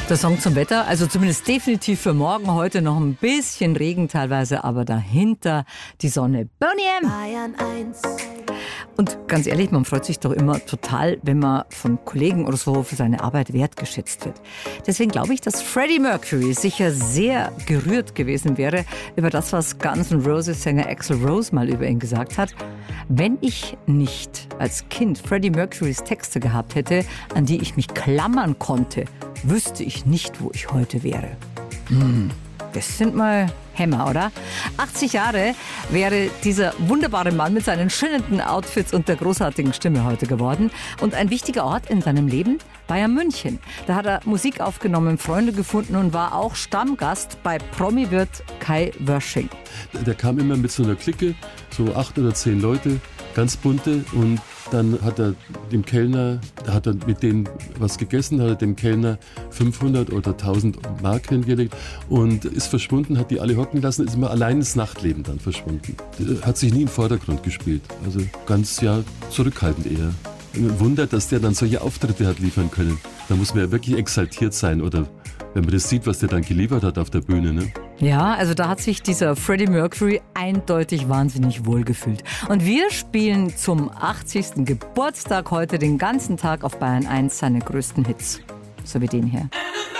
Der Song zum Wetter, also zumindest definitiv für morgen. Heute noch ein bisschen Regen teilweise, aber dahinter die Sonne. Boney M. Bayern 1. Und ganz ehrlich, man freut sich doch immer total, wenn man von Kollegen oder so für seine Arbeit wertgeschätzt wird. Deswegen glaube ich, dass Freddie Mercury sicher sehr gerührt gewesen wäre über das, was Guns N' Roses Sänger Axl Rose mal über ihn gesagt hat. Wenn ich nicht als Kind Freddie Mercurys Texte gehabt hätte, an die ich mich klammern konnte, wüsste ich nicht, wo ich heute wäre. Das sind mal Hämmer, oder? 80 Jahre wäre dieser wunderbare Mann mit seinen schillernden Outfits und der großartigen Stimme heute geworden. Und ein wichtiger Ort in seinem Leben, Bayern München. Da hat er Musik aufgenommen, Freunde gefunden und war auch Stammgast bei Promi-Wirt Kai Wörsching. Der kam immer mit so einer Clique, so 8 oder 10 Leute, ganz bunte, und dann hat er dem Kellner, mit denen was gegessen, hat er dem Kellner 500 oder 1000 Mark hingelegt und ist verschwunden, hat die alle hocken lassen, ist immer allein ins Nachtleben dann verschwunden. Hat sich nie im Vordergrund gespielt, also ganz zurückhaltend eher. Ein Wunder, dass der dann solche Auftritte hat liefern können. Da muss man ja wirklich exaltiert sein, oder wenn man das sieht, was der dann geliefert hat auf der Bühne, ne? Ja, also da hat sich dieser Freddie Mercury eindeutig wahnsinnig wohlgefühlt. Und wir spielen zum 80. Geburtstag heute den ganzen Tag auf Bayern 1 seine größten Hits. So wie den hier.